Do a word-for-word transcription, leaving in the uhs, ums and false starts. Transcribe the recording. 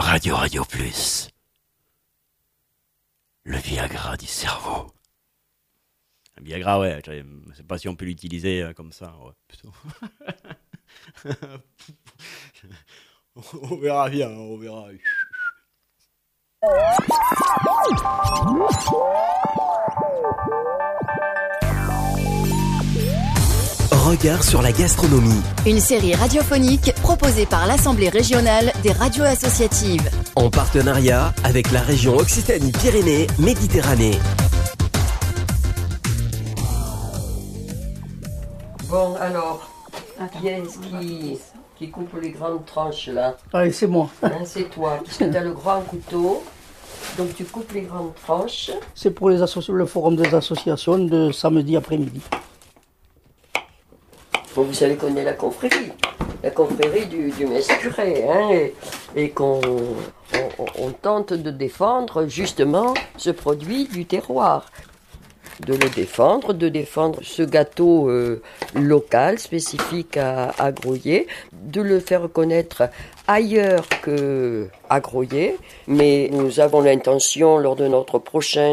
Radio Radio Plus. Le Viagra du cerveau. Un Viagra, ouais, je sais pas si on peut l'utiliser euh, comme ça. Ouais, plutôt. On verra bien, on verra. Regard sur la gastronomie. Une série radiophonique proposée par l'Assemblée régionale des radios associatives. En partenariat avec la région Occitanie-Pyrénées-Méditerranée. Bon, alors, qui est-ce qui, qui coupe les grandes tranches là? Allez, c'est moi. Hein, c'est toi, puisque tu as le grand couteau. Donc tu coupes les grandes tranches. C'est pour les associ- le forum des associations de samedi après-midi. Bon, vous savez qu'on est la confrérie, la confrérie du, du Mescuré, hein, et, et qu'on on, on tente de défendre justement ce produit du terroir. De le défendre, de défendre ce gâteau euh, local, spécifique à, à Groyer, de le faire connaître ailleurs qu'à Groyer, mais nous avons l'intention, lors de notre prochain